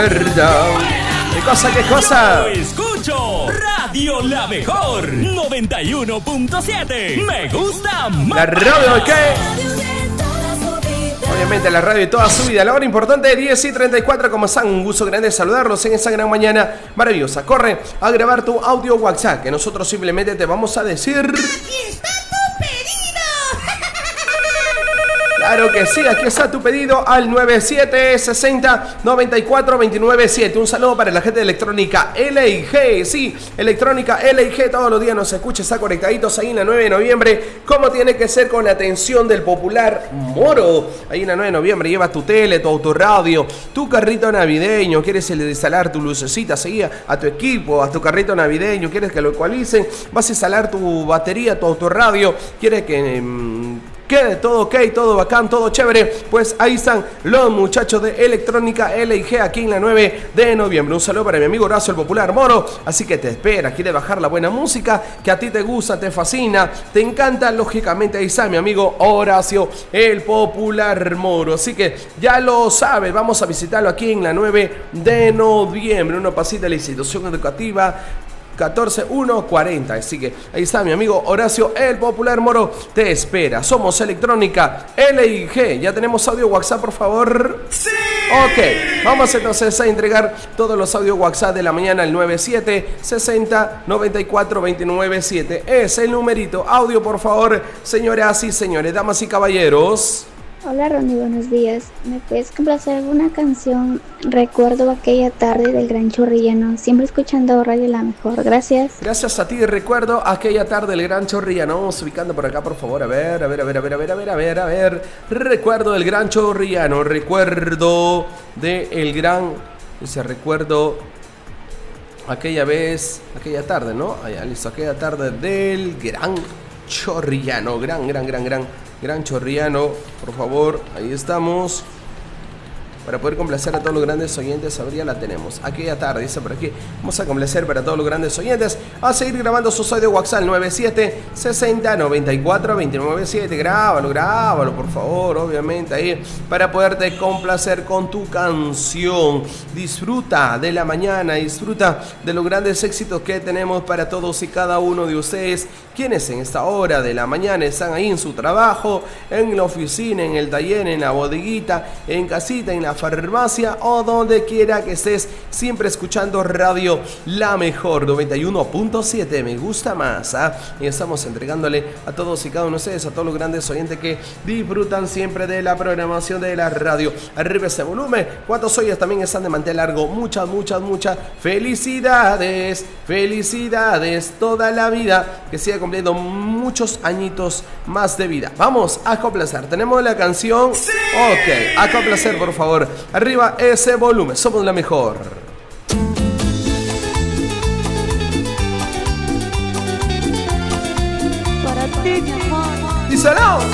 ¿Qué cosa, qué cosa? Yo escucho Radio La Mejor 91.7. Me gusta más. La radio, ¿qué? Obviamente la radio y toda su vida. La hora importante de 10:34. ¿Cómo están? Un gusto grande saludarlos en esta gran mañana maravillosa. Corre a grabar tu audio WhatsApp, que nosotros simplemente te vamos a decir... ¡Aquí está tu pedido! Claro que sí, aquí está tu pedido al 9760-94-297. Un saludo para la gente de Electrónica LIG. Sí, Electrónica LIG todos los días nos escucha, está conectaditos ahí en la 9 de noviembre. Como tiene que ser con la atención del popular Moro. Ahí en la 9 de noviembre llevas tu tele, tu autorradio, tu carrito navideño. Quieres instalar tu lucecita, seguía a tu equipo, a tu carrito navideño. Quieres que lo ecualicen, vas a instalar tu batería, tu autorradio. Quieres que... quede todo ok, todo bacán, todo chévere. Pues ahí están los muchachos de Electrónica LIG aquí en la 9 de noviembre. Un saludo para mi amigo Horacio, el popular Moro. Así que te espera, quiere bajar la buena música que a ti te gusta, te fascina, te encanta. Lógicamente ahí está mi amigo Horacio, el popular Moro. Así que ya lo sabes, vamos a visitarlo aquí en la 9 de noviembre. Una pasita de la institución educativa 14140. Así que ahí está mi amigo Horacio, el popular Moro, te espera. Somos Electrónica LIG. Ya tenemos audio WhatsApp, por favor. ¡Sí! Ok, vamos entonces a entregar todos los audio WhatsApp de la mañana al 9760-94-297. Es el numerito. Audio, por favor, señoras y señores, damas y caballeros. Hola Ronnie, buenos días. ¿Me puedes complacer alguna canción? Recuerdo aquella tarde del Gran Chorrillano, siempre escuchando Radio La Mejor. Gracias. Gracias a ti. Recuerdo aquella tarde del Gran Chorrillano. Vamos ubicando por acá, por favor. A ver. Recuerdo del Gran Chorrillano. Recuerdo del gran... Dice, recuerdo aquella vez, aquella tarde, ¿no? Allá, listo. Aquella tarde del Gran Chorrillano. Gran Chorrillano, por favor, ahí estamos. Para poder complacer a todos los grandes oyentes, ahora la tenemos. Aquella tarde, dice por aquí. Vamos a complacer para todos los grandes oyentes. A seguir grabando su audio WhatsApp 9760-94-297. Grábalo, por favor, obviamente ahí. Para poderte complacer con tu canción. Disfruta de la mañana, disfruta de los grandes éxitos que tenemos para todos y cada uno de ustedes. Quienes en esta hora de la mañana están ahí en su trabajo, en la oficina, en el taller, en la bodeguita, en casita, en la farmacia o donde quiera que estés, siempre escuchando Radio La Mejor 91.7. Me gusta más, y estamos entregándole a todos y cada uno de ustedes, a todos los grandes oyentes que disfrutan siempre de la programación de la radio. Arriba ese volumen. ¿Cuántos oyentes también están de mantel largo? Muchas felicidades, toda la vida, que siga cumpliendo muchos añitos más de vida. Vamos a complacer. Tenemos la canción. ¡Sí! Ok, a complacer, por favor. Arriba ese volumen. Somos La Mejor. Para ti, mi amor. ¡Díselo!